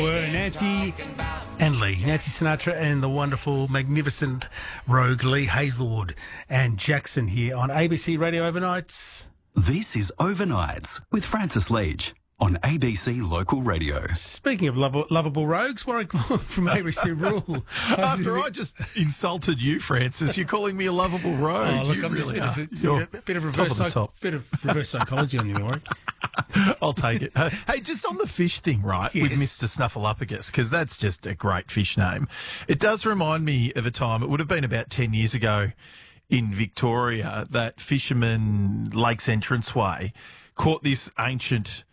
Were Nancy and Lee. Nancy Sinatra and the wonderful, magnificent rogue Lee Hazelwood and Jackson here on ABC Radio Overnights. This is Overnights with Francis Leach on ABC Local Radio. Speaking of lovable rogues, Warwick Long from ABC Rule. After I just insulted you, Francis, you're calling me a lovable rogue. Oh, look, you I'm really just are. a bit of reverse psychology on you, Warwick. I'll take it. Hey, just on the fish thing, right, Yes. with Mr. Snuffleupagus, because that's just a great fish name. It does remind me of a time, it would have been about 10 years ago in Victoria, that fisherman Lakes Entranceway caught this ancient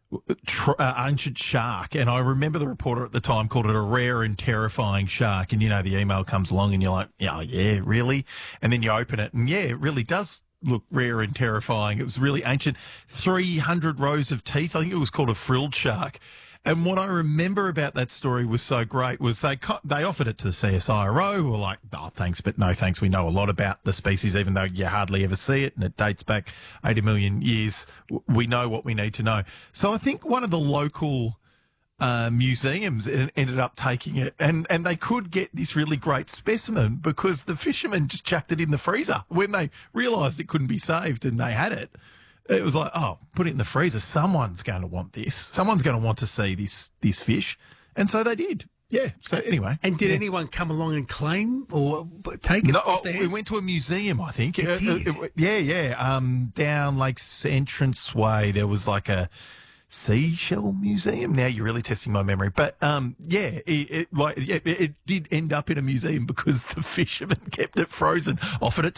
shark, and I remember the reporter at the time called it a rare and terrifying shark. And you know, the email comes along and you're like, oh, yeah, really? And then you open it and yeah, it really does look rare and terrifying. It was really ancient, 300 rows of teeth. I think it was called a frilled shark. And what I remember about that story was so great was they offered it to the CSIRO, who were like, oh, thanks, but no thanks. We know a lot about the species, even though you hardly ever see it, and it dates back 80 million years. We know what we need to know. So I think one of the local museums ended up taking it, and they could get this really great specimen because the fishermen just chucked it in the freezer when they realised it couldn't be saved, and they had it. It was like, oh, put it in the freezer. Someone's going to want this. Someone's going to want to see this fish. And so they did. Yeah. So anyway. And did anyone come along and claim or take it? No, off their we hands? went to a museum, I think. It did? Yeah. Down Lakes Entranceway, there was like a seashell museum. Now you're really testing my memory. But, it did end up in a museum because the fishermen kept it frozen, offered it